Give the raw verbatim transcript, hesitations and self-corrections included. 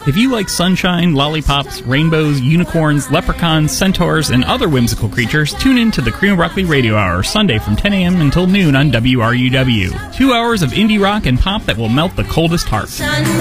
If you like sunshine, lollipops, rainbows, unicorns, leprechauns, centaurs, and other whimsical creatures, tune in to the Cream of Broccoli Radio Hour, Sunday from ten a.m. until noon on W R U W. Two hours of indie rock and pop that will melt the coldest heart.